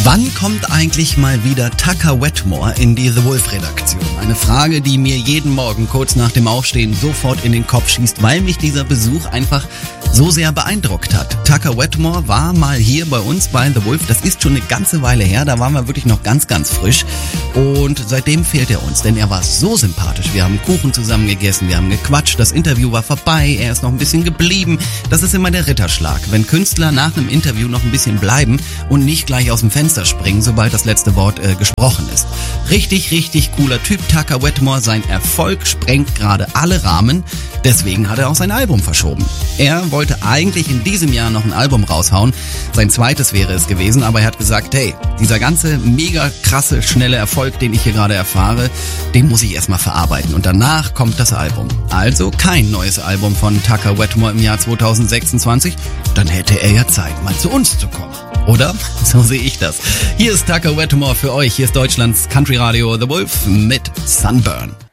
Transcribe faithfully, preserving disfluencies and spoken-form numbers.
Wann kommt eigentlich mal wieder Tucker Wetmore in die The Wolf-Redaktion? Eine Frage, die mir jeden Morgen kurz nach dem Aufstehen sofort in den Kopf schießt, weil mich dieser Besuch einfach so sehr beeindruckt hat. Tucker Wetmore war mal hier bei uns bei The Wolf, das ist schon eine ganze Weile her, da waren wir wirklich noch ganz, ganz frisch und seitdem fehlt er uns, denn er war so sympathisch. Wir haben Kuchen zusammen gegessen, wir haben gequatscht, das Interview war vorbei, er ist noch ein bisschen geblieben. Das ist immer der Ritterschlag, wenn Künstler nach einem Interview noch ein bisschen bleiben und nicht gleich aus dem Fenster springen, sobald das letzte Wort äh, gesprochen ist. Richtig, richtig cooler Typ, Tucker Wetmore. Sein Erfolg sprengt gerade alle Rahmen. Deswegen hat er auch sein Album verschoben. Er wollte eigentlich in diesem Jahr noch ein Album raushauen. Sein zweites wäre es gewesen, aber er hat gesagt, hey, dieser ganze mega krasse, schnelle Erfolg, den ich hier gerade erfahre, den muss ich erstmal verarbeiten. Und danach kommt das Album. Also kein neues Album von Tucker Wetmore im Jahr zweitausendsechsundzwanzig. Dann hätte er ja Zeit, mal zu uns zu kommen. Oder? So sehe ich das. Hier ist Tucker Wetmore für euch. Hier ist Deutschlands Country Radio The Wolf mit Sunburn.